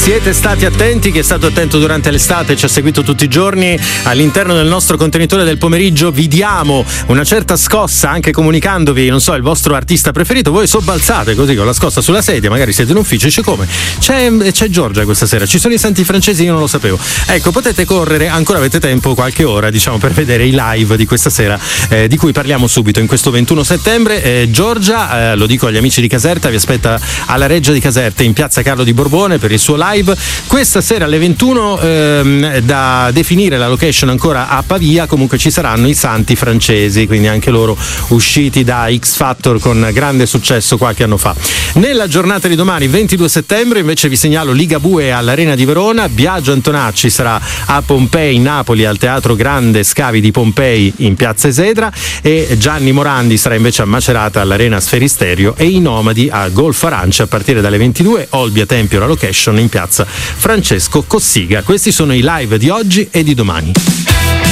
Siete stati attenti, chi è stato attento durante l'estate ci ha seguito tutti i giorni. All'interno del nostro contenitore del pomeriggio vi diamo una certa scossa, anche comunicandovi, non so, il vostro artista preferito. Voi sobbalzate così con la scossa sulla sedia, magari siete in ufficio e dice come? C'è Giorgia questa sera, ci sono i santi francesi, io non lo sapevo. Ecco, potete correre, ancora avete tempo, qualche ora, diciamo, per vedere i live di questa sera, di cui parliamo subito in questo 21 settembre. Giorgia, lo dico agli amici di Caserta, vi aspetta alla Reggia di Caserta in piazza Carlo di Borbone per il suo live. Questa sera alle 21, da definire la location ancora a Pavia, comunque ci saranno i santi francesi, quindi anche loro usciti da X Factor con grande successo qualche anno fa. Nella giornata di domani, 22 settembre, invece vi segnalo Ligabue all'Arena di Verona, Biagio Antonacci sarà a Pompei, Napoli, al Teatro Grande Scavi di Pompei in piazza Esedra, e Gianni Morandi sarà invece a Macerata all'Arena Sferisterio, e i Nomadi a Golf Arancia a partire dalle 22, Olbia Tempio la location in piazza Francesco Cossiga. Questi sono i live di oggi e di domani.